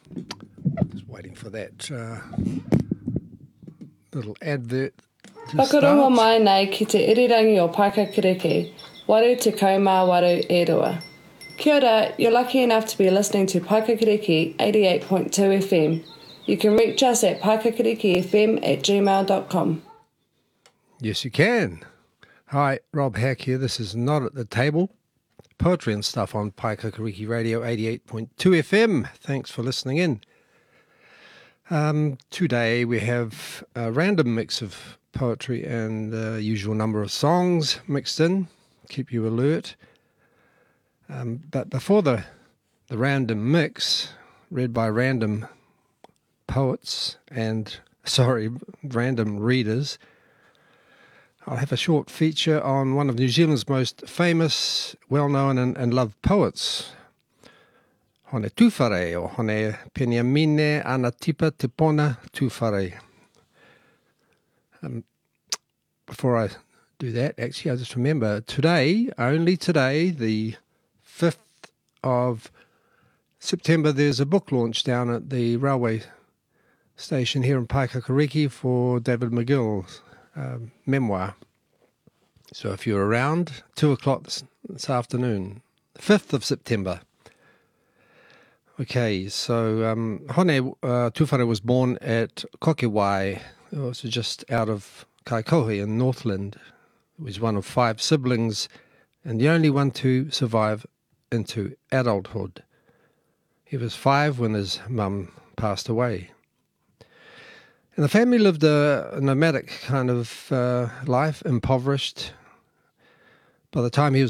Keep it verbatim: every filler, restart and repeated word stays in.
Just waiting for that uh, little advert to Whakarongo start. mai nei ki te irirangi o Paikakiriki, waru te kaumā waru e rua. Kia ora, you're lucky enough to be listening to Paikakiriki eighty-eight point two F M. You can reach us at paikakirikifm at gmail dot com. Yes, you can. Hi, Rob Hack here. This is Not at the Table. Poetry and stuff on Paikakiriki Radio eighty-eight point two F M. Thanks for listening in. Um, today we have a random mix of poetry and the usual number of songs mixed in, keep you alert. Um, but before the, the random mix, read by random poets and, sorry, random readers, I'll have a short feature on one of New Zealand's most famous, well-known and, and loved poets, Hone Tūwhare, or Hone Peniamine Anatipa Te Pona Tūwhare. Um, before I do that, actually, I just remember today, only today, the fifth of September, there's a book launch down at the railway station here in Paikakiriki for David McGill's um, memoir. So if you're around, two o'clock this, this afternoon, the fifth of September. Okay, so um, Hone uh, Tūwhare was born at Kokewai, also just out of Kaikohe in Northland. He was one of five siblings and the only one to survive into adulthood. He was five when his mum passed away. And the family lived a nomadic kind of uh, life, impoverished. By the time he was